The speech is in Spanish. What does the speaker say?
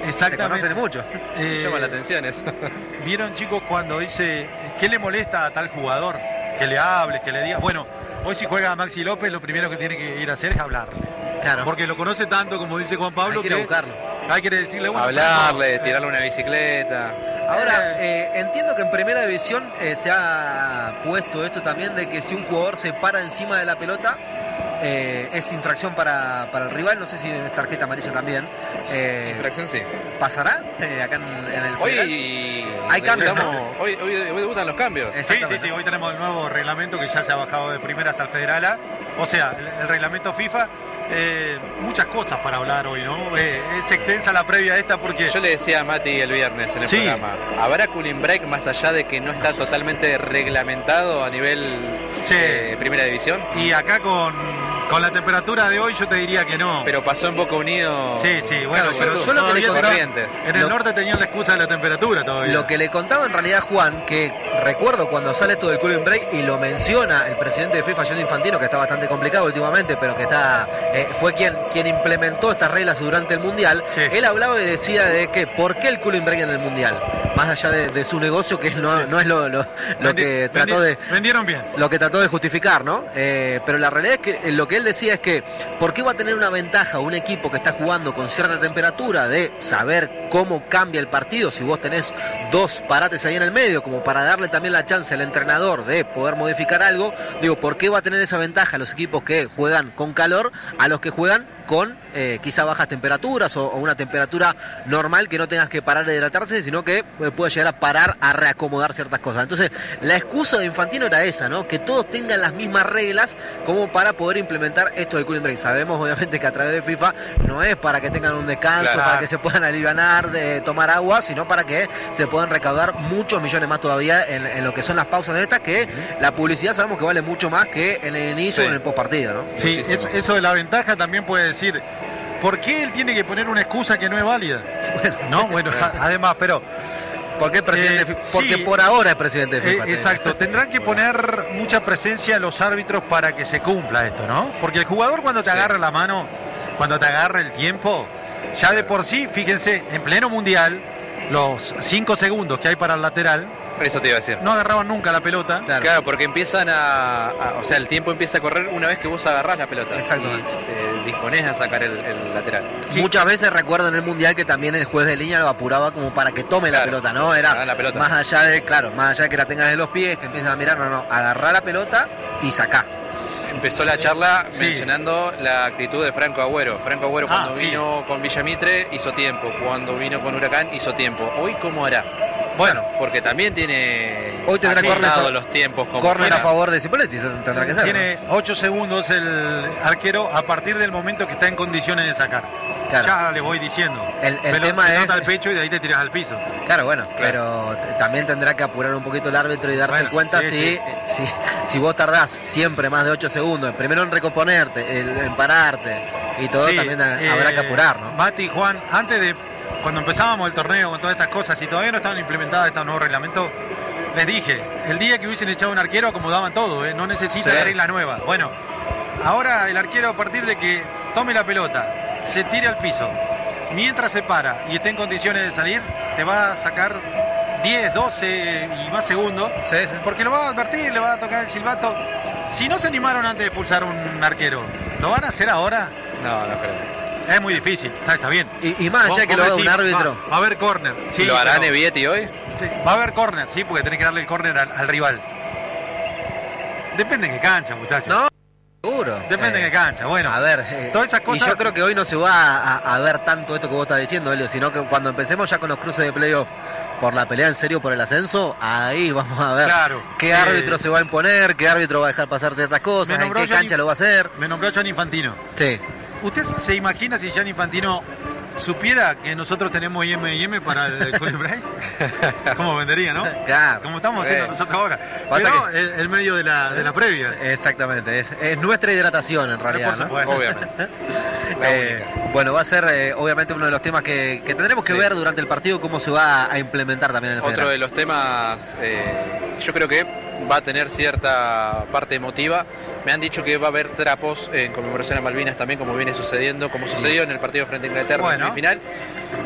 Exactamente. Se conocen mucho. Llama la atención eso. Vieron, chicos, cuando dice ¿qué le molesta a tal jugador? Que le hable, que le diga. Bueno, hoy si juega Maxi López, lo primero que tiene que ir a hacer es hablarle. Claro. Porque lo conoce tanto, como dice Juan Pablo, Hay que ir a buscarlo. Hay que decirle, bueno, Hablarle, tirarle una bicicleta. Ahora, entiendo que en primera división se ha puesto esto también de que si un jugador se para encima de la pelota, es infracción para el rival. No sé si es tarjeta amarilla también. Infracción sí. ¿Pasará acá en el federal? Hoy hay cambios, debutamos, ¿no? hoy debutan los cambios. Sí, hoy tenemos el nuevo reglamento que ya se ha bajado de primera hasta el federal A. O sea, el reglamento FIFA, muchas cosas para hablar hoy, ¿no? Es extensa la previa esta porque... Yo le decía a Mati el viernes en el programa, ¿habrá cooling break más allá de que no está totalmente reglamentado a nivel primera división? Y acá con la temperatura de hoy yo te diría que no. Pero pasó en Boca Unido. Sí, bueno, pero yo lo que le contaba, en el norte tenían la excusa de la temperatura todavía. Lo que le contaba en realidad Juan, que recuerdo cuando sale esto del cooling break y lo menciona el presidente de FIFA, Gianni Infantino, que está bastante complicado últimamente, pero que fue quien implementó estas reglas durante el Mundial. Sí. Él hablaba y decía de que ¿por qué el cooling break en el Mundial? Más allá de su negocio, que no es lo que trató de... Vendieron bien. Lo que trató de justificar, ¿no? Pero la realidad es que lo que él decía es que ¿por qué va a tener una ventaja un equipo que está jugando con cierta temperatura de saber cómo cambia el partido si vos tenés dos parates ahí en el medio, como para darle también la chance al entrenador de poder modificar algo? Digo, ¿por qué va a tener esa ventaja los equipos que juegan con calor a los que juegan con quizá bajas temperaturas o una temperatura normal, que no tengas que parar de hidratarse, sino que puede llegar a parar a reacomodar ciertas cosas? Entonces, la excusa de Infantino era esa, ¿no? Que todos tengan las mismas reglas como para poder implementar esto del cooling break. Sabemos, obviamente, que a través de FIFA no es para que tengan un descanso, claro, para que se puedan alivianar, de tomar agua, sino para que se puedan recaudar muchos millones más todavía en lo que son las pausas de estas, que la publicidad sabemos que vale mucho más que en el inicio o en el postpartido, ¿no? Sí, eso de la ventaja también puede decir, ¿por qué él tiene que poner una excusa que no es válida? Bueno, además, pero... Porque por ahora es presidente de FIFA. Exacto, tendrán que poner mucha presencia los árbitros para que se cumpla esto, ¿no? Porque el jugador cuando te agarra la mano, cuando te agarra el tiempo, ya de por sí, fíjense, en pleno mundial, los 5 segundos que hay para el lateral, eso te iba a decir, no agarraban nunca la pelota. Claro, porque empiezan o sea, el tiempo empieza a correr una vez que vos agarrás la pelota. Exactamente. Y te disponés a sacar el lateral. Sí. Muchas veces recuerdo en el Mundial que también el juez de línea lo apuraba como para que tome la pelota, ¿no? Era la pelota. Más allá de que la tengas en los pies, que empiezas a mirar, agarrar la pelota y sacá. Empezó la charla mencionando la actitud de Franco Agüero. Franco Agüero cuando vino con Villamitre hizo tiempo, cuando vino con Huracán hizo tiempo. ¿Hoy cómo hará? Bueno, porque también tiene hoy tendrá los tiempos. Córner a favor de Cipoletti tendrá que ser. Tiene 8 segundos el arquero a partir del momento que está en condiciones de sacar. Claro. Ya le voy diciendo. El tema es al pecho y de ahí te tiras al piso. Claro, pero también tendrá que apurar un poquito el árbitro y darse cuenta si vos tardás siempre más de 8 segundos, primero en recomponerte, en pararte y todo, también habrá que apurar, ¿no? Mati, Juan, antes de cuando empezábamos el torneo con todas estas cosas y todavía no estaban implementadas estos nuevos reglamentos, les dije, el día que hubiesen echado un arquero acomodaban todo, no necesita la regla nueva. Bueno, ahora el arquero, a partir de que tome la pelota, se tire al piso, mientras se para y esté en condiciones de salir, te va a sacar 10, 12 y más segundos, porque lo va a advertir, le va a tocar el silbato. Si no se animaron antes de expulsar un arquero, ¿lo van a hacer ahora? No creo. Es muy difícil, está bien. Y más allá que lo haga un árbitro. Va a haber córner. Sí, ¿lo hará Nevietti hoy? Sí, va a haber córner, sí, porque tenés que darle el córner al rival. Depende de qué cancha, muchachos. No, seguro. Depende de qué cancha. Bueno, a ver, todas esas cosas. Y yo creo que hoy no se va a ver tanto esto que vos estás diciendo, Helio, sino que cuando empecemos ya con los cruces de playoff por la pelea en serio por el ascenso, ahí vamos a ver qué árbitro se va a imponer, qué árbitro va a dejar pasar ciertas cosas, en qué cancha lo va a hacer. Me nombró Gianni Infantino. Sí. ¿Usted se imagina si Gianni Infantino supiera que nosotros tenemos IM para el cooling break? ¿Cómo vendería, no? Claro. Como estamos haciendo nosotros ahora. Pero el medio de la previa. Exactamente. Es nuestra hidratación, en realidad. Por supuesto. ¿No? Obviamente. Bueno, va a ser obviamente uno de los temas que tendremos que ver durante el partido, cómo se va a implementar también en el federal. Otro de los temas, yo creo que va a tener cierta parte emotiva. Me han dicho que va a haber trapos en conmemoración a Malvinas también, como viene sucediendo, como sucedió en el partido frente a Inglaterra en semifinal.